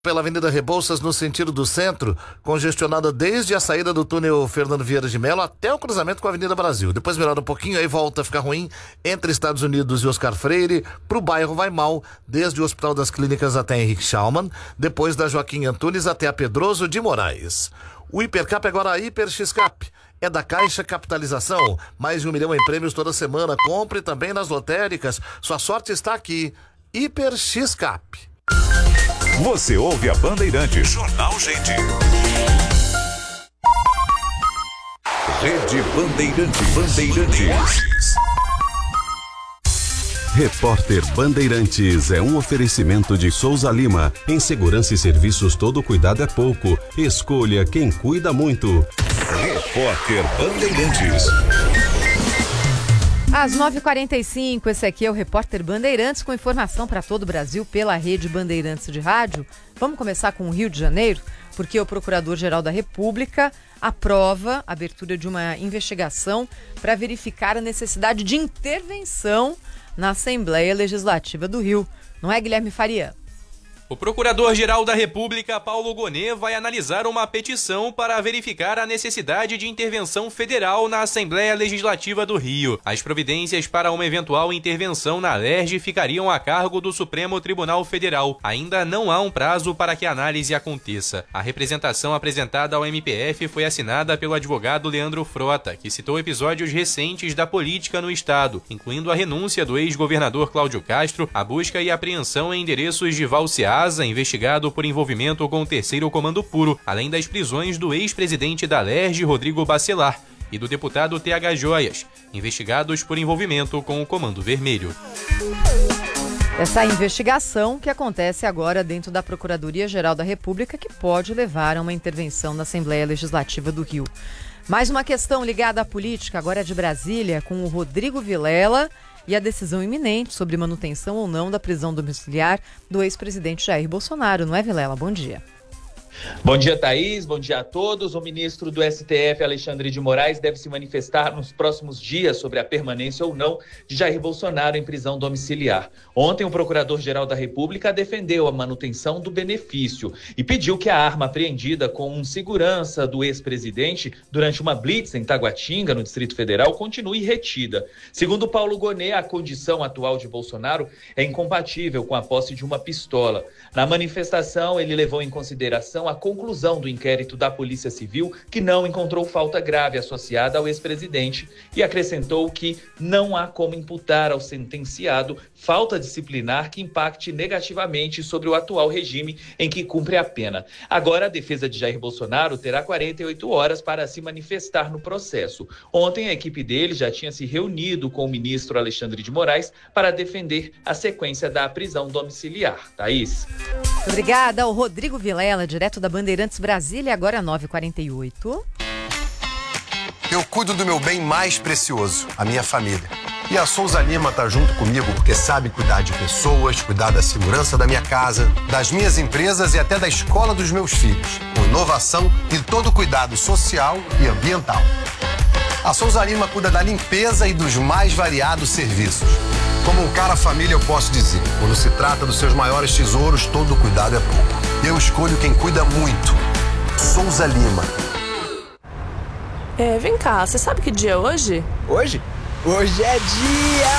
Pela Avenida Rebouças, no sentido do centro, congestionada desde a saída do túnel Fernando Vieira de Mello até o cruzamento com a Avenida Brasil. Depois melhora um pouquinho, aí volta a ficar ruim entre Estados Unidos e Oscar Freire. Pro bairro vai mal, desde o Hospital das Clínicas até Henrique Schaumann, depois da Joaquim Antunes até a Pedroso de Moraes. O Hipercap agora a Hiper X-Cap. É da Caixa Capitalização. Mais de 1 milhão em prêmios toda semana. Compre também nas lotéricas. Sua sorte está aqui. Hiper X-Cap. Você ouve a Bandeirantes. Jornal Gente. Rede Bandeirantes. Repórter Bandeirantes é um oferecimento de Souza Lima. Em segurança e serviços, todo cuidado é pouco. Escolha quem cuida muito. Repórter Bandeirantes. Às 9h45, esse aqui é o Repórter Bandeirantes com informação para todo o Brasil pela Rede Bandeirantes de Rádio. Vamos começar com o Rio de Janeiro, porque o Procurador-Geral da República aprova a abertura de uma investigação para verificar a necessidade de intervenção na Assembleia Legislativa do Rio. Não é, Guilherme Faria? O Procurador-Geral da República, Paulo Gonet, vai analisar uma petição para verificar a necessidade de intervenção federal na Assembleia Legislativa do Rio. As providências para uma eventual intervenção na LERJ ficariam a cargo do Supremo Tribunal Federal. Ainda não há um prazo para que a análise aconteça. A representação apresentada ao MPF foi assinada pelo advogado Leandro Frota, que citou episódios recentes da política no Estado, incluindo a renúncia do ex-governador Cláudio Castro, a busca e apreensão em endereços de Valsear, investigado por envolvimento com o terceiro comando puro, além das prisões do ex-presidente da LERJ, Rodrigo Bacelar, e do deputado TH Joias, investigados por envolvimento com o Comando Vermelho. Essa investigação que acontece agora dentro da Procuradoria-Geral da República, que pode levar a uma intervenção na Assembleia Legislativa do Rio. Mais uma questão ligada à política, agora é de Brasília, com o Rodrigo Vilela e a decisão iminente sobre manutenção ou não da prisão domiciliar do ex-presidente Jair Bolsonaro. Não é, Vilela? Bom dia. Bom dia, Thaís. Bom dia a todos. O ministro do STF, Alexandre de Moraes, deve se manifestar nos próximos dias sobre a permanência ou não de Jair Bolsonaro em prisão domiciliar. Ontem, o Procurador-Geral da República defendeu a manutenção do benefício e pediu que a arma apreendida com um segurança do ex-presidente durante uma blitz em Taguatinga, no Distrito Federal, continue retida. Segundo Paulo Gonet, a condição atual de Bolsonaro é incompatível com a posse de uma pistola. Na manifestação, ele levou em consideração a conclusão do inquérito da Polícia Civil, que não encontrou falta grave associada ao ex-presidente, e acrescentou que não há como imputar ao sentenciado falta disciplinar que impacte negativamente sobre o atual regime em que cumpre a pena. Agora, a defesa de Jair Bolsonaro terá 48 horas para se manifestar no processo. Ontem, a equipe dele já tinha se reunido com o ministro Alexandre de Moraes para defender a sequência da prisão domiciliar. Thaís. Obrigada ao Rodrigo Vilela, direto da Bandeirantes Brasília, agora 9h48. Eu cuido do meu bem mais precioso, a minha família. E a Souza Lima tá junto comigo porque sabe cuidar de pessoas, cuidar da segurança da minha casa, das minhas empresas e até da escola dos meus filhos, com inovação e todo cuidado social e ambiental. A Souza Lima cuida da limpeza e dos mais variados serviços. Como um cara família, eu posso dizer, quando se trata dos seus maiores tesouros, todo cuidado é pouco. Eu escolho quem cuida muito. Souza Lima. Vem cá, você sabe que dia é hoje? Hoje? Hoje é dia